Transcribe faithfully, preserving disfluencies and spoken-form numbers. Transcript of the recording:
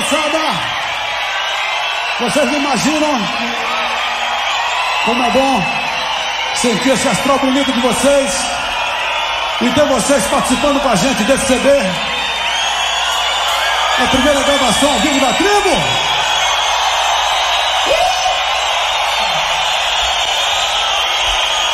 moçada! Vocês não imaginam como é bom sentir esse astral bonito de vocês e ter vocês participando com a gente desse C D. A primeira gravação ao vivo da tribo.